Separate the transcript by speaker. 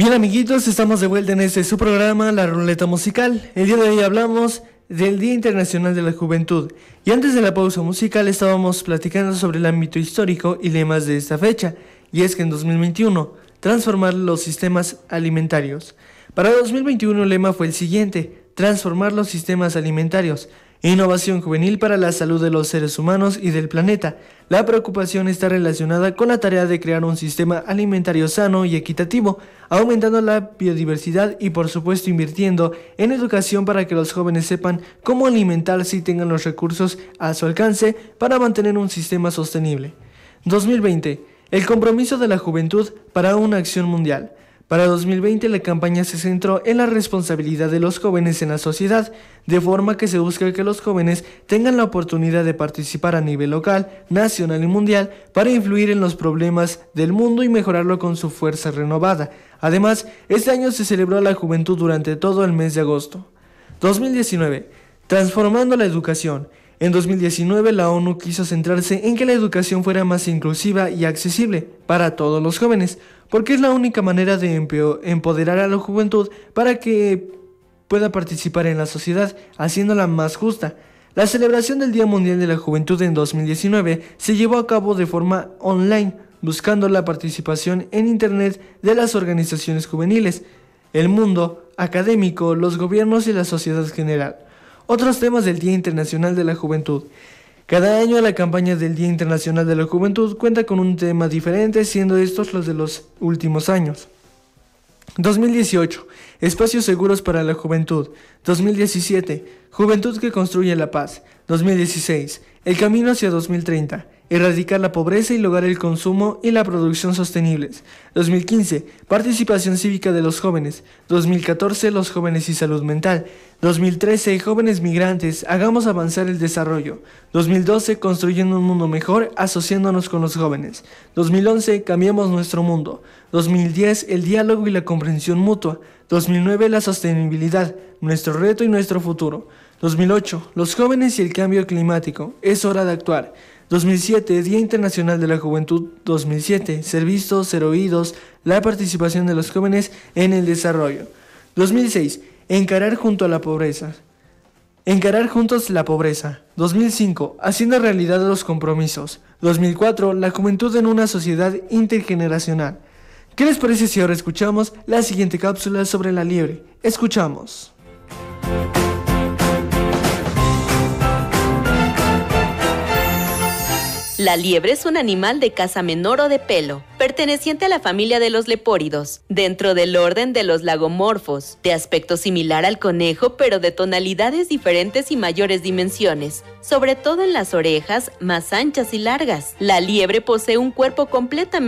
Speaker 1: Bien, amiguitos, estamos de vuelta en su programa, La Ruleta Musical. El día de hoy hablamos del Día Internacional de la Juventud. Y antes de la pausa musical estábamos platicando sobre el ámbito histórico y lemas de esta fecha. Y es que en 2021, transformar los sistemas alimentarios. Para 2021 el lema fue el siguiente: transformar los sistemas alimentarios. Innovación juvenil para la salud de los seres humanos y del planeta. La preocupación está relacionada con la tarea de crear un sistema alimentario sano y equitativo, aumentando la biodiversidad y por supuesto invirtiendo en educación para que los jóvenes sepan cómo alimentarse y tengan los recursos a su alcance para mantener un sistema sostenible. 2020. El compromiso de la juventud para una acción mundial. Para 2020 la campaña se centró en la responsabilidad de los jóvenes en la sociedad, de forma que se busca que los jóvenes tengan la oportunidad de participar a nivel local, nacional y mundial para influir en los problemas del mundo y mejorarlo con su fuerza renovada. Además, este año se celebró a la juventud durante todo el mes de agosto. 2019. Transformando la educación. En 2019 la ONU quiso centrarse en que la educación fuera más inclusiva y accesible para todos los jóvenes, porque es la única manera de empoderar a la juventud para que pueda participar en la sociedad, haciéndola más justa. La celebración del Día Mundial de la Juventud en 2019 se llevó a cabo de forma online, buscando la participación en Internet de las organizaciones juveniles, el mundo académico, los gobiernos y la sociedad general. Otros temas del Día Internacional de la Juventud. Cada año la campaña del Día Internacional de la Juventud cuenta con un tema diferente, siendo estos los de los últimos años. 2018. Espacios seguros para la juventud. 2017. Juventud que construye la paz. 2016. El camino hacia 2030. Erradicar la pobreza y lograr el consumo y la producción sostenibles. 2015. Participación cívica de los jóvenes. 2014. Los jóvenes y salud mental. 2013. Jóvenes migrantes. Hagamos avanzar el desarrollo. 2012. Construyendo un mundo mejor, asociándonos con los jóvenes. 2011. Cambiamos nuestro mundo. 2010. El diálogo y la comprensión mutua. 2009. La sostenibilidad, nuestro reto y nuestro futuro. 2008. Los jóvenes y el cambio climático. Es hora de actuar. 2007, Día Internacional de la Juventud. 2007, ser vistos, ser oídos, la participación de los jóvenes en el desarrollo. 2006, encarar juntos la pobreza. 2005, haciendo realidad los compromisos. 2004, la juventud en una sociedad intergeneracional. ¿Qué les parece si ahora escuchamos la siguiente cápsula sobre la liebre? Escuchamos.
Speaker 2: La liebre es un animal de caza menor o de pelo, perteneciente a la familia de los lepóridos, dentro del orden de los lagomorfos, de aspecto similar al conejo pero de tonalidades diferentes y mayores dimensiones, sobre todo en las orejas más anchas y largas. La liebre posee un cuerpo completamente